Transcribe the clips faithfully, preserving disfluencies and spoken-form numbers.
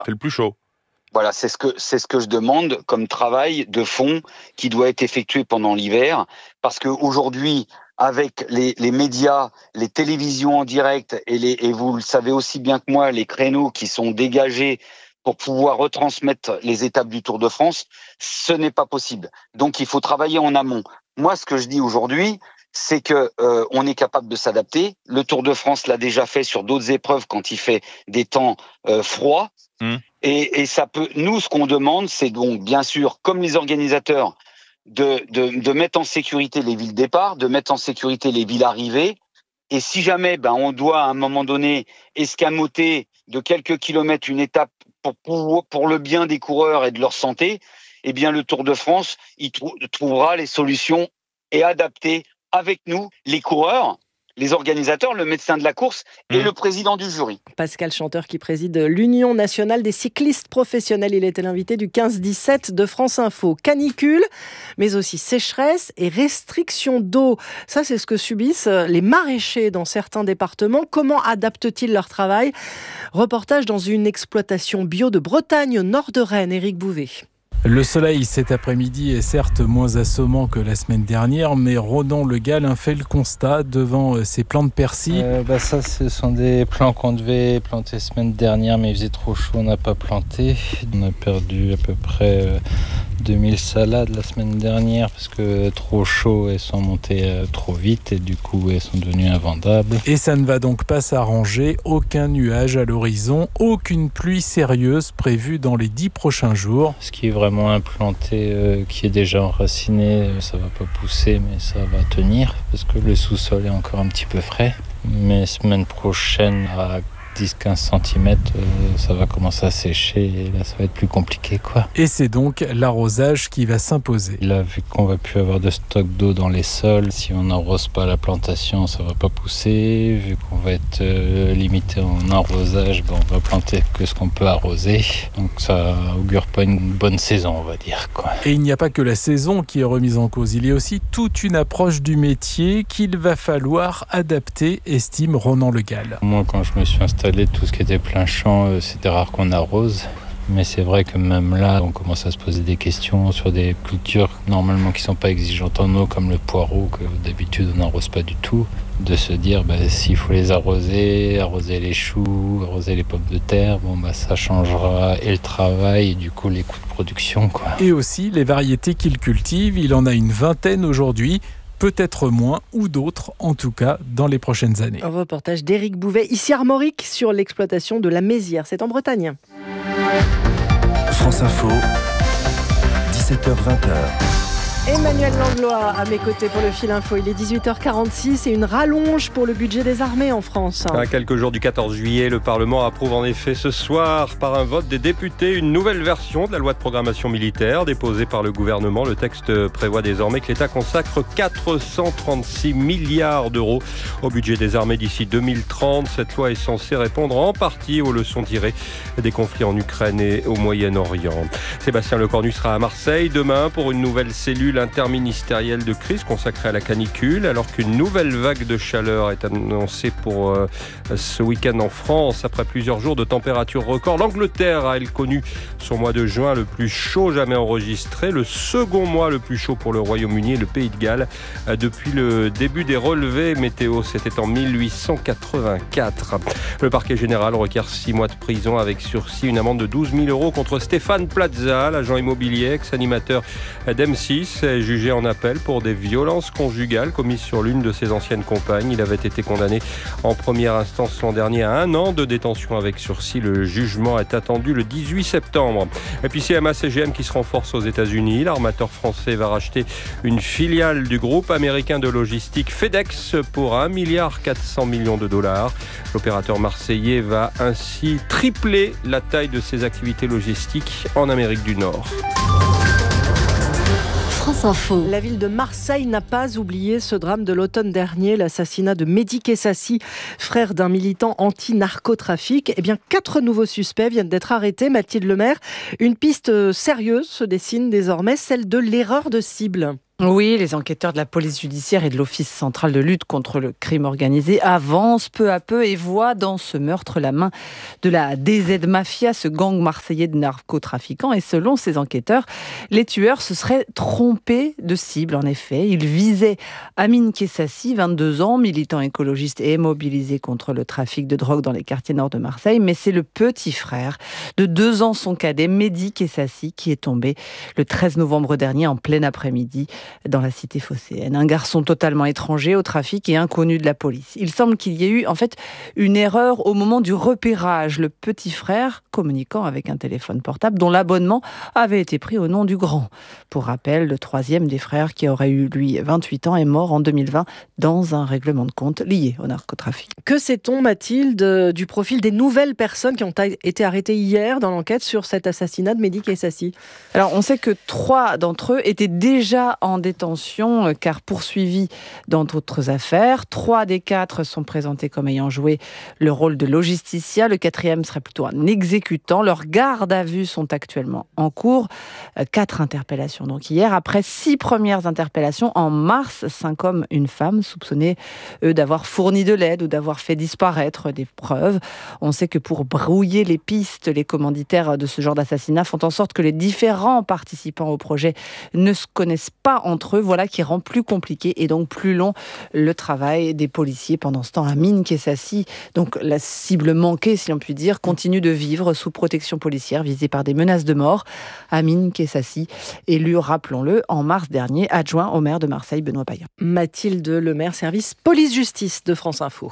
C'est le plus chaud. Voilà, c'est ce que c'est ce que je demande comme travail de fond qui doit être effectué pendant l'hiver, parce que aujourd'hui, avec les, les médias, les télévisions en direct et les et vous le savez aussi bien que moi, les créneaux qui sont dégagés pour pouvoir retransmettre les étapes du Tour de France, ce n'est pas possible. Donc il faut travailler en amont. Moi, ce que je dis aujourd'hui, c'est que euh, on est capable de s'adapter. Le Tour de France l'a déjà fait sur d'autres épreuves quand il fait des temps euh, froids. Mmh. Et, et ça peut. Nous, ce qu'on demande, c'est donc bien sûr, comme les organisateurs, de, de, de mettre en sécurité les villes départ, de mettre en sécurité les villes arrivées. Et si jamais, ben, on doit à un moment donné escamoter de quelques kilomètres une étape pour, pour, pour le bien des coureurs et de leur santé, eh bien, le Tour de France, il trou- trouvera les solutions et adaptées avec nous, les coureurs, les organisateurs, le médecin de la course et mmh. le président du jury. Pascal Chanteur qui préside l'Union nationale des cyclistes professionnels. Il était l'invité du quinze dix-sept de France Info. Canicule, mais aussi sécheresse et restriction d'eau. Ça, c'est ce que subissent les maraîchers dans certains départements. Comment adaptent-ils leur travail ? Reportage dans une exploitation bio de Bretagne, au nord de Rennes. Éric Bouvet. Le soleil cet après-midi est certes moins assommant que la semaine dernière, mais Ronan Le Gall fait le constat devant ses plants de persil. Euh, bah ça, ce sont des plants qu'on devait planter la semaine dernière, mais il faisait trop chaud, on n'a pas planté. On a perdu à peu près euh, deux mille salades la semaine dernière parce que trop chaud, elles sont montées euh, trop vite et du coup elles sont devenues invendables. Et ça ne va donc pas s'arranger, aucun nuage à l'horizon, aucune pluie sérieuse prévue dans les dix prochains jours. Ce qui est vraiment implanté, euh, qui est déjà enraciné, ça va pas pousser mais ça va tenir parce que le sous-sol est encore un petit peu frais. Mais semaine prochaine à dix à quinze centimètres, euh, ça va commencer à sécher et là ça va être plus compliqué quoi. Et c'est donc l'arrosage qui va s'imposer. Là, vu qu'on va plus avoir de stock d'eau dans les sols, si on n'arrose pas la plantation, ça va pas pousser. Vu qu'on va être euh, limité en arrosage, ben, on va planter que ce qu'on peut arroser. Donc ça augure pas une bonne saison, on va dire quoi. Et il n'y a pas que la saison qui est remise en cause, il y a aussi toute une approche du métier qu'il va falloir adapter, estime Ronan Le Gall. Moi, quand je me suis installé tout ce qui était plein champ, euh, c'était rare qu'on arrose. Mais c'est vrai que même là, on commence à se poser des questions sur des cultures normalement qui ne sont pas exigeantes en eau, comme le poireau, que d'habitude on n'arrose pas du tout. De se dire, bah, s'il faut les arroser, arroser les choux, arroser les pommes de terre, bon, bah, ça changera et le travail et du coup les coûts de production, quoi. Et aussi les variétés qu'il cultive, il en a une vingtaine aujourd'hui. Peut-être moins, ou d'autres, en tout cas, dans les prochaines années. Un reportage d'Éric Bouvet, ici Armorique, sur l'exploitation de la Mézière. C'est en Bretagne. France Info, dix-sept heures vingt. Emmanuel Langlois à mes côtés pour le fil info. Il est dix-huit heures quarante-six et une rallonge pour le budget des armées en France. À quelques jours du quatorze juillet, le Parlement approuve en effet ce soir, par un vote des députés, une nouvelle version de la loi de programmation militaire déposée par le gouvernement. Le texte prévoit désormais que l'État consacre quatre cent trente-six milliards d'euros au budget des armées d'ici deux mille trente. Cette loi est censée répondre en partie aux leçons tirées des conflits en Ukraine et au Moyen-Orient. Sébastien Lecornu sera à Marseille demain pour une nouvelle cellule interministérielle de crise consacrée à la canicule, alors qu'une nouvelle vague de chaleur est annoncée pour euh, ce week-end en France. Après plusieurs jours de température record, l'Angleterre a, elle, connu son mois de juin le plus chaud jamais enregistré, le second mois le plus chaud pour le Royaume-Uni et le Pays de Galles euh, depuis le début des relevés météo. C'était en mille huit cent quatre-vingt-quatre. Le parquet général requiert six mois de prison avec sursis, une amende de douze mille euros contre Stéphane Plaza, l'agent immobilier, ex-animateur d'M six, est jugé en appel pour des violences conjugales commises sur l'une de ses anciennes compagnes. Il avait été condamné en première instance l'an dernier à un an de détention avec sursis. Le jugement est attendu le dix-huit septembre. Et puis C M A C G M qui se renforce aux États-Unis. L'armateur français va racheter une filiale du groupe américain de logistique FedEx pour un milliard quatre cents millions de dollars. L'opérateur marseillais va ainsi tripler la taille de ses activités logistiques en Amérique du Nord. France Info. La ville de Marseille n'a pas oublié ce drame de l'automne dernier, l'assassinat de Mehdi Kessassi, frère d'un militant anti-narcotrafic. Eh bien, quatre nouveaux suspects viennent d'être arrêtés. Mathilde Lemaire, une piste sérieuse se dessine désormais, celle de l'erreur de cible. Oui, les enquêteurs de la police judiciaire et de l'Office central de lutte contre le crime organisé avancent peu à peu et voient dans ce meurtre la main de la D Z Mafia, ce gang marseillais de narcotrafiquants. Et selon ces enquêteurs, les tueurs se seraient trompés de cible. En effet, ils visaient Amine Kessassi, vingt-deux ans, militant écologiste et mobilisé contre le trafic de drogue dans les quartiers nord de Marseille. Mais c'est le petit frère de deux ans, son cadet, Mehdi Kessassi, qui est tombé le treize novembre dernier en plein après-midi dans la cité phocéenne. Un garçon totalement étranger au trafic et inconnu de la police. Il semble qu'il y ait eu en fait une erreur au moment du repérage. Le petit frère communiquant avec un téléphone portable dont l'abonnement avait été pris au nom du grand. Pour rappel, le troisième des frères, qui aurait eu lui vingt-huit ans, est mort en deux mille vingt dans un règlement de compte lié au narcotrafic. Que sait-on, Mathilde, du profil des nouvelles personnes qui ont été arrêtées hier dans l'enquête sur cet assassinat de Mehdi Kessassi ? Alors, on sait que trois d'entre eux étaient déjà en détention car poursuivis dans d'autres affaires. Trois des quatre sont présentés comme ayant joué le rôle de logisticien. Le quatrième serait plutôt un exécutant. Leurs gardes à vue sont actuellement en cours. Quatre interpellations donc hier. Après six premières interpellations en mars, cinq hommes, une femme soupçonnés eux d'avoir fourni de l'aide ou d'avoir fait disparaître des preuves. On sait que pour brouiller les pistes, les commanditaires de ce genre d'assassinat font en sorte que les différents participants au projet ne se connaissent pas entre eux, voilà qui rend plus compliqué et donc plus long le travail des policiers. Pendant ce temps, Amine Kessassi, donc la cible manquée, si l'on peut dire, continue de vivre sous protection policière, visée par des menaces de mort. Amine Kessassi, élu, rappelons-le, en mars dernier, adjoint au maire de Marseille, Benoît Payan. Mathilde Lemaire, service police-justice de France Info.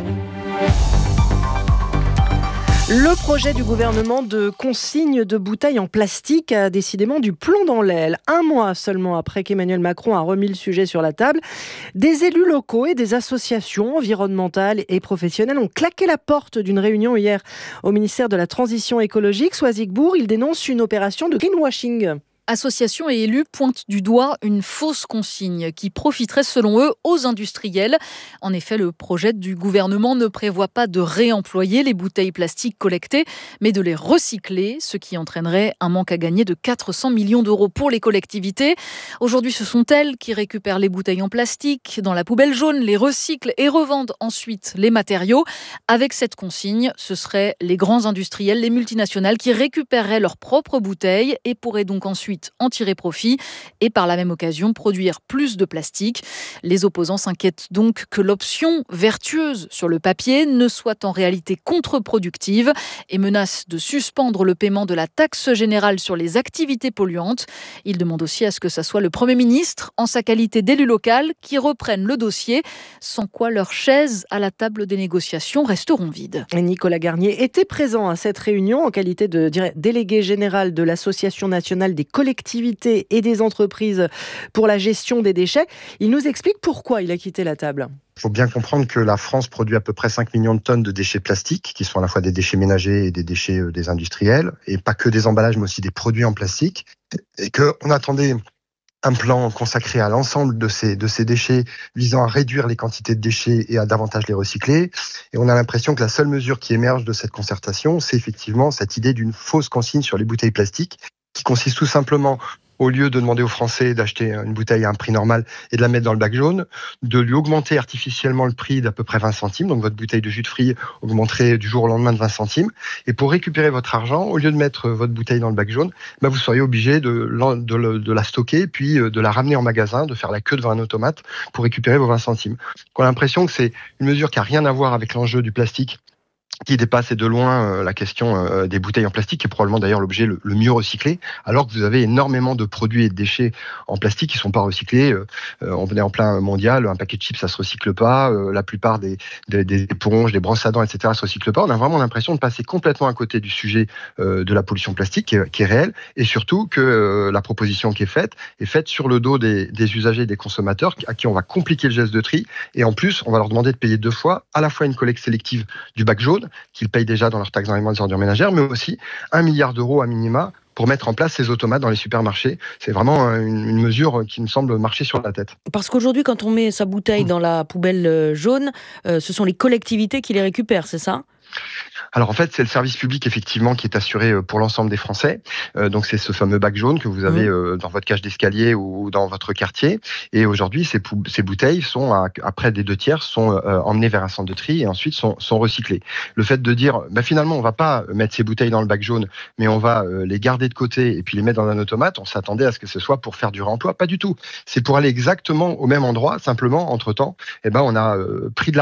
Le projet du gouvernement de consigne de bouteilles en plastique a décidément du plomb dans l'aile. Un mois seulement après qu'Emmanuel Macron a remis le sujet sur la table, des élus locaux et des associations environnementales et professionnelles ont claqué la porte d'une réunion hier au ministère de la Transition écologique. Soisigbourg, ils dénoncent une opération de greenwashing. Associations et élus pointent du doigt une fausse consigne qui profiterait selon eux aux industriels. En effet, le projet du gouvernement ne prévoit pas de réemployer les bouteilles plastiques collectées, mais de les recycler, ce qui entraînerait un manque à gagner de quatre cents millions d'euros pour les collectivités. Aujourd'hui, ce sont elles qui récupèrent les bouteilles en plastique dans la poubelle jaune, les recyclent et revendent ensuite les matériaux. Avec cette consigne, ce seraient les grands industriels, les multinationales qui récupéreraient leurs propres bouteilles et pourraient donc ensuite en tirer profit et par la même occasion produire plus de plastique. Les opposants s'inquiètent donc que l'option vertueuse sur le papier ne soit en réalité contre-productive et menacent de suspendre le paiement de la taxe générale sur les activités polluantes. Ils demandent aussi à ce que ce soit le Premier ministre, en sa qualité d'élu local, qui reprenne le dossier, sans quoi leurs chaises à la table des négociations resteront vides. Nicolas Garnier était présent à cette réunion en qualité de délégué général de l'Association nationale des collectivités et des entreprises pour la gestion des déchets. Il nous explique pourquoi il a quitté la table. Il faut bien comprendre que la France produit à peu près cinq millions de tonnes de déchets plastiques, qui sont à la fois des déchets ménagers et des déchets des industriels, et pas que des emballages, mais aussi des produits en plastique, et qu'on attendait un plan consacré à l'ensemble de ces, de ces déchets visant à réduire les quantités de déchets et à davantage les recycler. Et on a l'impression que la seule mesure qui émerge de cette concertation, c'est effectivement cette idée d'une fausse consigne sur les bouteilles plastiques, qui consiste tout simplement, au lieu de demander aux Français d'acheter une bouteille à un prix normal et de la mettre dans le bac jaune, de lui augmenter artificiellement le prix d'à peu près vingt centimes. Donc votre bouteille de jus de fruits augmenterait du jour au lendemain de vingt centimes. Et pour récupérer votre argent, au lieu de mettre votre bouteille dans le bac jaune, bah vous seriez obligé de, de, de la stocker, puis de la ramener en magasin, de faire la queue devant un automate pour récupérer vos vingt centimes. On a l'impression que c'est une mesure qui n'a rien à voir avec l'enjeu du plastique, qui dépasse de loin euh, la question euh, des bouteilles en plastique, qui est probablement d'ailleurs l'objet le, le mieux recyclé, alors que vous avez énormément de produits et de déchets en plastique qui ne sont pas recyclés. Euh, on est en plein mondial, un paquet de chips, ça ne se recycle pas, euh, la plupart des, des, des éponges, des brosses à dents, et cetera, ne se recyclent pas. On a vraiment l'impression de passer complètement à côté du sujet euh, de la pollution plastique, qui est, qui est réel, et surtout que euh, la proposition qui est faite est faite sur le dos des, des usagers et des consommateurs, à qui on va compliquer le geste de tri, et en plus, on va leur demander de payer deux fois, à la fois une collecte sélective du bac jaune, qu'ils payent déjà dans leur taxe d'enlèvement des ordures ménagères, mais aussi un milliard d'euros à minima pour mettre en place ces automates dans les supermarchés. C'est vraiment une, une mesure qui me semble marcher sur la tête. Parce qu'aujourd'hui, quand on met sa bouteille dans la poubelle jaune, euh, ce sont les collectivités qui les récupèrent, c'est ça ? Alors en fait, c'est le service public effectivement qui est assuré pour l'ensemble des Français. Euh, donc c'est ce fameux bac jaune que vous avez euh, dans votre cage d'escalier ou dans votre quartier. Et aujourd'hui, ces, pou- ces bouteilles sont à, à près des deux tiers sont euh, emmenées vers un centre de tri et ensuite sont, sont recyclées. Le fait de dire, bah, finalement, on va pas mettre ces bouteilles dans le bac jaune, mais on va euh, les garder de côté et puis les mettre dans un automate, on s'attendait à ce que ce soit pour faire du réemploi. Pas du tout. C'est pour aller exactement au même endroit. Simplement, entre temps, eh ben, on a euh, pris de la